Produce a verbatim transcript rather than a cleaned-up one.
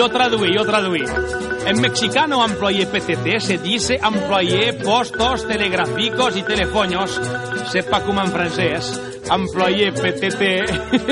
yo traduí, yo traduí. En mexicano employé P T T se dice employé postos telegráficos y telefoños. Sepa como en francés. Employé P T T